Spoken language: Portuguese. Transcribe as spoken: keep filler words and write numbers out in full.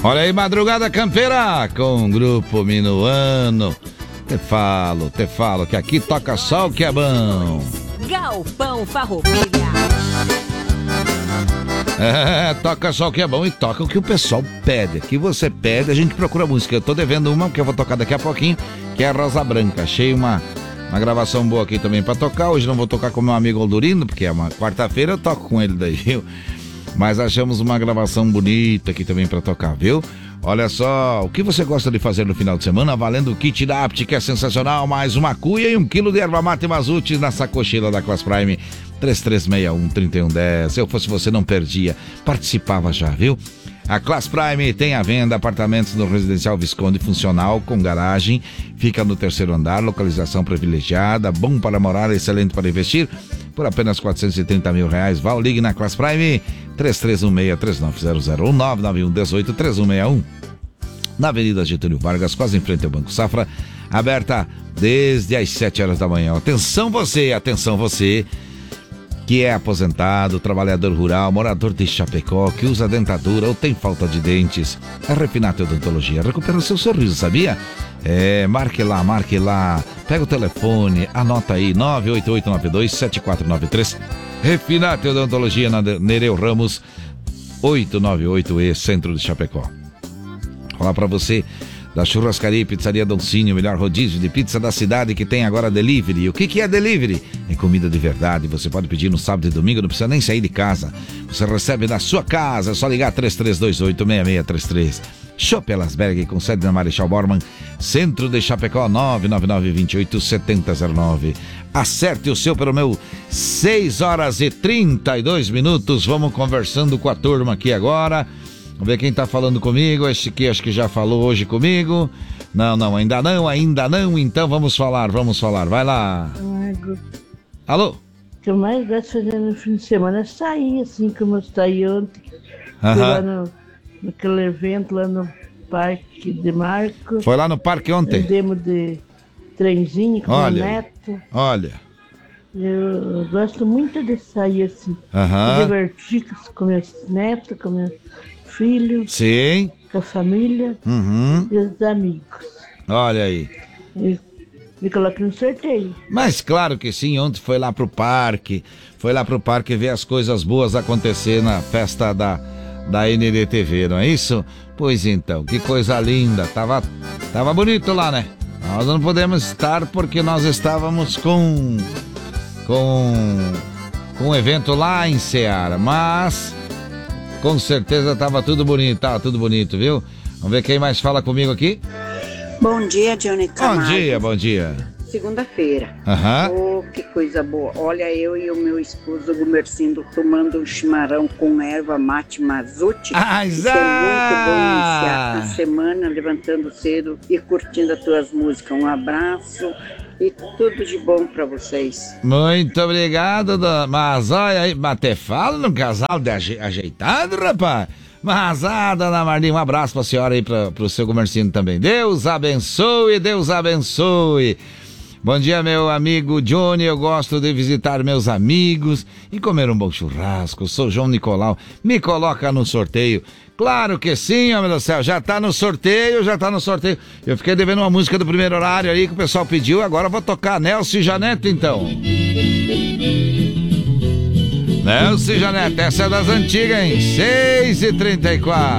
Olha aí, Madrugada Campeira com o Grupo Minuano. Te falo, te falo que aqui toca só o que é bom. Galpão Farroupilha. É, toca só o que é bom e toca o que o pessoal pede. Aqui você pede, a gente procura música. Eu tô devendo uma que eu vou tocar daqui a pouquinho, que é a Rosa Branca. Achei uma, uma gravação boa aqui também pra tocar. Hoje não vou tocar com meu amigo Aldurino, porque é uma quarta-feira, eu toco com ele daí, viu? Mas achamos uma gravação bonita aqui também pra tocar, viu? Olha só, o que você gosta de fazer no final de semana? Valendo o kit da Apt, que é sensacional, mais uma cuia e um quilo de erva mate Mazute na sacocheira da Class Prime. três três seis um, três um um zero. Se eu fosse você, não perdia. Participava já, viu? A Class Prime tem à venda apartamentos no Residencial Visconde funcional, com garagem. Fica no terceiro andar, localização privilegiada, bom para morar, excelente para investir. Por apenas quatrocentos e trinta mil reais. Vá ou ligue na Class Prime, três três um seis, três nove zero zero ou nove nove um um oito, três um seis um. Na Avenida Getúlio Vargas, quase em frente ao Banco Safra, aberta desde as sete horas da manhã. Atenção você, atenção você, que é aposentado, trabalhador rural, morador de Chapecó, que usa dentadura ou tem falta de dentes. A Refinato Odontologia recupera o seu sorriso, sabia? É, marque lá, marque lá, pega o telefone, anota aí, nove oito oito nove dois sete quatro nove três. Refinato Odontologia na Nereu Ramos, oitocentos e noventa e oito E, Centro de Chapecó. Falar pra você da Churrascaria e Pizzaria Doncinho, o melhor rodízio de pizza da cidade, que tem agora delivery. O que que é delivery? É comida de verdade. Você pode pedir no sábado e domingo, não precisa nem sair de casa. Você recebe na sua casa, é só ligar três três dois oito, seis seis três três. Chopp Elasberg, com sede na Marechal Bormann, Centro de Chapecó, nove nove nove, dois oito, sete zero zero nove. Acerte o seu pelo meu seis horas e trinta e dois minutos. Vamos conversando com a turma aqui agora. Vamos ver quem tá falando comigo. Esse aqui acho que já falou hoje comigo. Não, não, ainda não, ainda não. Então vamos falar, vamos falar. Vai lá. Amigo, Alô? o que eu mais gosto de fazer no fim de semana é sair, assim como eu saí ontem. Aham. Fui lá no, naquele evento lá no Parque de Marco. Foi lá no parque ontem? Andemos de trenzinho com o Olha, neto. olha. Eu gosto muito de sair assim. Aham. Me divertir com meus netos, com meus filhos, Sim. com a família Uhum. e os amigos. Olha aí. E me coloquei no sorteio. Mas claro que sim, ontem foi lá pro parque, foi lá pro parque ver as coisas boas acontecer na festa da, da N D T V, não é isso? Pois então, que coisa linda, tava, tava bonito lá, né? Nós não podemos estar porque nós estávamos com, com, com um evento lá em Ceará, mas com certeza tava tudo bonito, tava tudo bonito, viu? Vamos ver quem mais fala comigo aqui. Bom dia, Johnny Camargo. Bom dia, bom dia. Segunda-feira. Aham. Oh, que coisa boa. Olha, eu e o meu esposo, Gumercindo, tomando um chimarrão com erva mate Mazute. Ah, Isso é muito bom iniciar a semana, levantando cedo e curtindo as tuas músicas. Um abraço e tudo de bom pra vocês. Muito obrigado, dona. Mas olha aí, mas até fala num casal de aje- ajeitado, rapaz. Mas, ah, dona Marlinha, um abraço pra senhora aí, pra, pro seu Gumercindo também. Deus abençoe, Deus abençoe. Bom dia, meu amigo Johnny. Eu gosto de visitar meus amigos e comer um bom churrasco. Sou João Nicolau. Me coloca no sorteio. Claro que sim, homem do céu. Já tá no sorteio, já tá no sorteio. Eu fiquei devendo uma música do primeiro horário aí que o pessoal pediu. Agora eu vou tocar Nelson e Janete, então. Nelson e Janete, essa é das antigas, hein? seis e trinta e quatro.